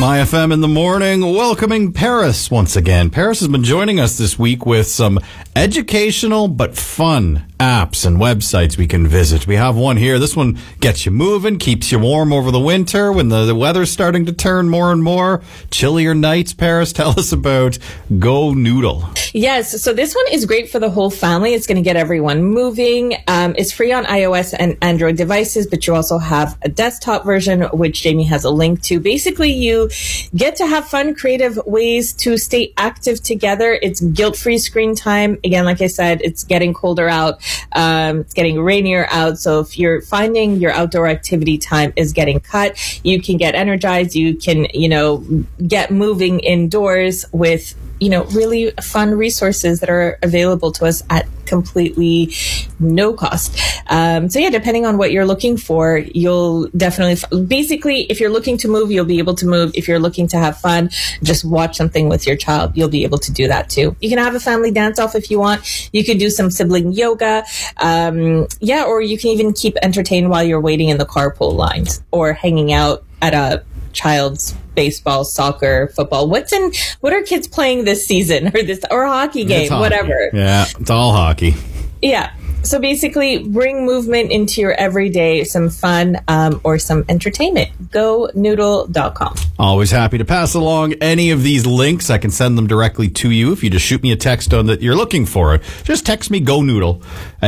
My FM in the morning, welcoming Paris once again. Paris has been joining us this week with some educational but fun apps and websites we can visit. We have one here. This one gets you moving, keeps you warm over the winter when the weather's starting to turn more and more. Chillier nights, Paris, tell us about Go Noodle. Yes, so this one is great for the whole family. It's going to get everyone moving. It's free on iOS and Android devices, but you also have a desktop version, which Jamie has a link to. Basically, you get to have fun, creative ways to stay active together. It's guilt-free screen time. Again, like I said, it's getting colder out. It's getting rainier out. So if you're finding your outdoor activity time is getting cut, you can get energized. You can, get moving indoors with, really fun resources that are available to us at completely no cost. Depending on what you're looking for, you'll definitely, basically, if you're looking to move, you'll be able to move. If you're looking to have fun, just watch something with your child, you'll be able to do that too. You can have a family dance off if you want. You could do some sibling yoga. Or you can even keep entertained while you're waiting in the carpool lines or hanging out at a child's baseball, soccer, football. What are kids playing this season or hockey game, whatever. Yeah, it's all hockey. Yeah. So basically, bring movement into your everyday, some fun or some entertainment. GoNoodle.com. Always happy to pass along any of these links. I can send them directly to you if you just shoot me a text on that you're looking for it. Just text me Go Noodle at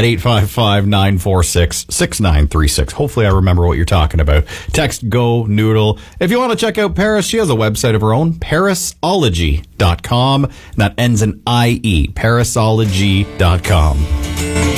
855-946-6936. Hopefully I remember what you're talking about. Text Go Noodle. If you want to check out Paris, she has a website of her own, Parisology.com. And that ends in IE, Parisology.com.